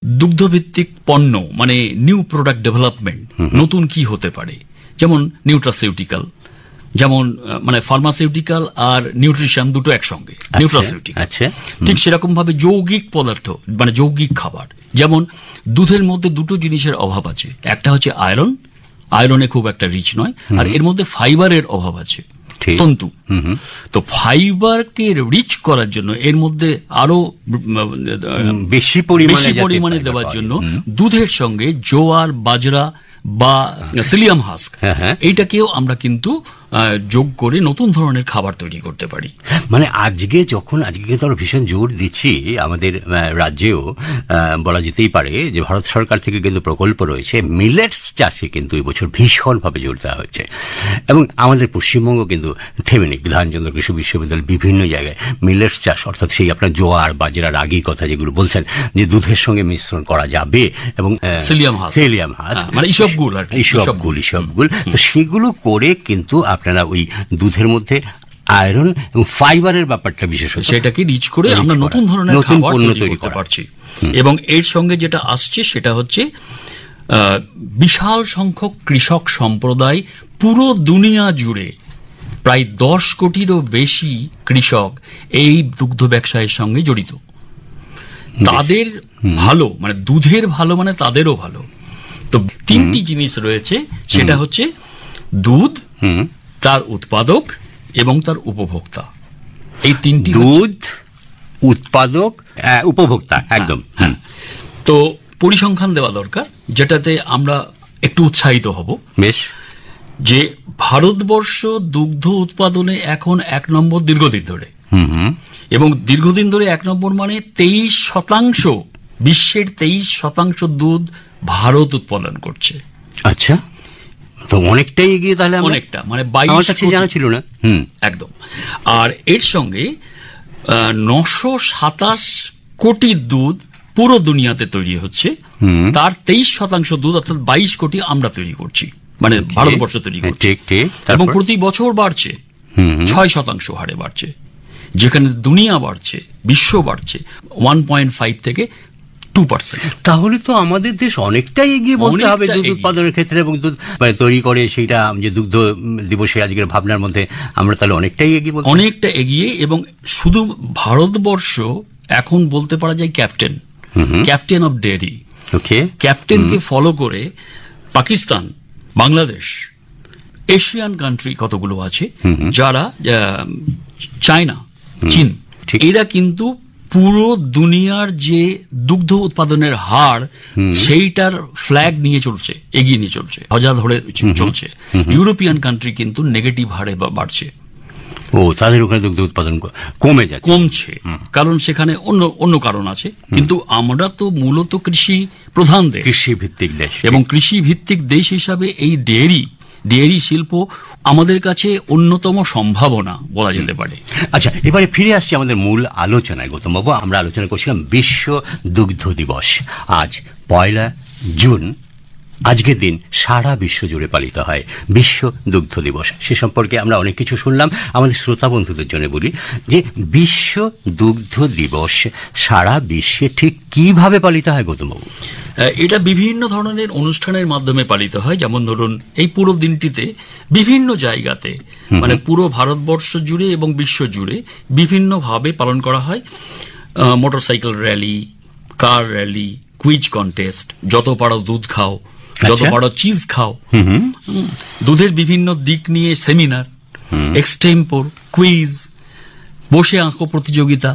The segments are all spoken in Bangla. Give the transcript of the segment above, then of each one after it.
দুগ্ধভিত্তিক পণ্য মানে নিউ প্রোডাক্ট ডেভেলপমেন্ট, নতুন কি হতে পারে, যেমন নিউট্রাসিউটিক্যাল, যেমন মানে ফার্মাসিউটিক্যাল আর নিউট্রিশন দুটো একসঙ্গে, নিউট্রাসিউটিক্যাল। ঠিক সেরকম ভাবে যৌগিক পদার্থ মানে যৌগিক খাবার, যেমন দুধের মধ্যে দুটো জিনিসের অভাব আছে, একটা হচ্ছে আয়রন, আয়রনে খুব একটা রিচ নয়, আর এর মধ্যে ফাইবারের অভাব আছে, তন্তু। তো ফাইবারকে রিচ করার জন্য এর মধ্যে আরো বেশি পরিমাণে দেওয়ার জন্য দুধের সঙ্গে জোয়ার, বাজরা বা সিলিয়াম হাস্ক এইটাকেও আমরা কিন্তু যোগ করে নতুন ধরনের খাবার তৈরি করতে পারি। মানে আজকে তো ভীষণ জোর দিচ্ছি, আমাদের রাজ্যেও বলা যেতেই পারে যে ভারত সরকার থেকে কিন্তু প্রকল্প রয়েছে, মিলেটস চাষে কিন্তু এবছর ভীষণভাবে জোর দেওয়া হচ্ছে। এবং আমাদের পশ্চিমবঙ্গ কিন্তু থেমে নেই, বিধানচন্দ্র কৃষি বিশ্ববিদ্যালয় বিভিন্ন জায়গায় মিলেটস চাষ, অর্থাৎ সেই আপনার জোয়ার, বাজরা, রাগি কথা যেগুলো বলছেন যে দুধের সঙ্গে মিশ্রণ করা যাবে, এবং সিলিয়াম হাস্ক মানে ইসবগুল, তো সেগুলো করে কিন্তু আপনারা ওই দুধের মধ্যে আয়রন এবং ফাইবারের ব্যাপারটা বিশেষত সেটাকে রিচ করে আমরা নতুন ধরনের খাবার তৈরি করতে পারছি। এবং এর সঙ্গে যেটা আসছে সেটা হচ্ছে বিশাল সংখ্যক কৃষক সম্প্রদায় পুরো দুনিয়া জুড়ে, প্রায় 10 কোটিরও বেশি কৃষক এই দুগ্ধ ব্যবসায়ের সঙ্গে জড়িত। তাদের ভালো মানে দুধের ভালো মানে তাদেরও ভালো। তো তিনটি জিনিস রয়েছে, সেটা হচ্ছে দুধ, তার উৎপাদক এবং তার উপভোক্তা। এই তিনটি, দুধ, উৎপাদক, উপভোক্তা, একদম। তো পরিসংখ্যান দেওয়া দরকার, যেটাতে আমরা একটু উৎসাহিত হব বেশ, যে ভারতবর্ষ দুগ্ধ উৎপাদনে এখন 1 নম্বর দীর্ঘদিন ধরে, এবং দীর্ঘদিন ধরে 1 নম্বর মানে 23%, বিশ্বের 23% দুধ ভারত উৎপাদন করছে। আচ্ছা, তো অনেকটাই এগিয়ে, তাহলে অনেকটা, মানে 22 জানা ছিল না একদম। আর এর সঙ্গে 927 কোটি দুধ পুরো দুনিয়াতে তৈরি হচ্ছে, তার 23% দুধ অর্থাৎ 22 কোটি আমরা তৈরি করছি, মানে ভারতবর্ষ তৈরি করছে, এবং প্রতি বছর বাড়ছে, 6% হারে বাড়ছে। যেখানে দুনিয়া বাড়ছে, বিশ্ব বাড়ছে 1.5 থেকে 2%। তাহলে তো আমাদের দেশ অনেকটাই এগিয়ে বলতে হবে দুধ উৎপাদনের ক্ষেত্রে, এবং দুধ মানে তৈরি করে সেইটা যে দুগ্ধ দিবসে আজকের ভাবনার মধ্যে আমরা তাহলে অনেকটাই এগিয়ে। এবং শুধু ভারতবর্ষ এখন বলতে পারা যায় ক্যাপ্টেন অফ ডেয়ারি। ক্যাপ্টেনকে ফলো করে পাকিস্তান, বাংলাদেশ, এশিয়ান কান্ট্রি কতগুলো আছে যারা, চায়না, চীন, এরা কিন্তু পুরো দুনিয়ার যে দুগ্ধ উৎপাদনের হার সেইটার ফ্ল্যাগ নিয়ে চলছে, এগিয়ে নিয়ে চলছে, হাজার ধরে চলছে। ইউরোপিয়ান কান্ট্রি কিন্তু নেগেটিভ হারে বাড়ছে। তাদের ওখানে দুগ্ধ উৎপাদন কমছে, কারণ সেখানে অন্য কারণ আছে। কিন্তু আমরা তো মূলত কৃষি প্রধান দেশ, কৃষিভিত্তিক দেশ, এবং কৃষিভিত্তিক দেশ হিসাবে এই ডেয়ারি শিল্প আমাদের কাছে অন্যতম সম্ভাবনা বলা যেতে পারে। আচ্ছা, এবারে ফিরে আসছি আমাদের মূল আলোচনায়। গৌতমবাবু, আমরা আলোচনা করছিলাম বিশ্ব দুগ্ধ দিবস। আজ 1 জুন, আজকের দিন সারা বিশ্ব জুড়ে পালিত হয় বিশ্ব দুগ্ধ দিবস। সে সম্পর্কে আমরা অনেক কিছু শুনলাম। আমাদের শ্রোতা বন্ধুদের জন্য বলি যে বিশ্ব দুগ্ধ দিবস সারা বিশ্বে ঠিক কিভাবে পালিত হয় গৌতমবাবু? এটা বিভিন্ন ধরনের অনুষ্ঠানের মাধ্যমে পালিত হয়। যেমন ধরুন, এই পুরো দিনটিতে বিভিন্ন জায়গাতে, মানে পুরো ভারতবর্ষ জুড়ে এবং বিশ্ব জুড়ে বিভিন্নভাবে পালন করা হয়। মোটরসাইকেল র্যালি, কার র্যালি, কুইজ কন্টেস্ট, যত পারো দুধ খাও, যত পারো চিজ খাও, দুধের বিভিন্ন দিক নিয়ে সেমিনার, এক্সটেম্পোর, কুইজ, বসে আঁকো প্রতিযোগিতা,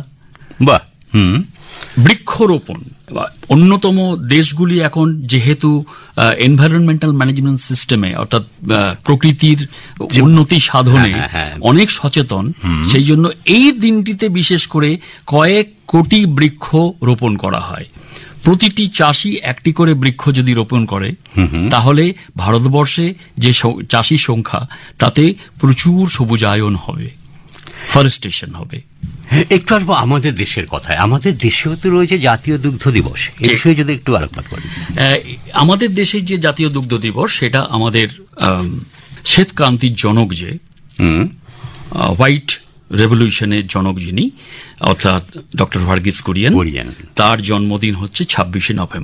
বৃক্ষরোপণ। অন্যতম দেশগুলি এখন যেহেতু এনভায়রনমেন্টাল ম্যানেজমেন্ট সিস্টেমে, অর্থাৎ প্রকৃতির উন্নতি সাধনে অনেক সচেতন, সেই জন্য এই দিনটিতে বিশেষ করে কয়েক কোটি বৃক্ষ রোপণ করা হয়। প্রতিটি চাষি একটি করে বৃক্ষ যদি রোপণ করে, তাহলে ভারতবর্ষে যে চাষির সংখ্যা, তাতে প্রচুর সবুজায়ন হবে, ফরেস্টেশন হবে। একটু আসবো আমাদের দেশের কথায়। আমাদের দেশেও তো রয়েছে জাতীয় দুগ্ধ দিবস, এই বিষয়ে যদি একটু আলোকপাত করেন। আমাদের দেশের যে জাতীয় দুগ্ধ দিবস, সেটা আমাদের শ্বেত ক্রান্তির জনক, যে হোয়াইট রেভলিউশনের জনক যিনি, অর্থাৎ ডক্টর ভার্গিস কুরিয়েন, তার জন্মদিন হচ্ছে 26শে নভেম্বর।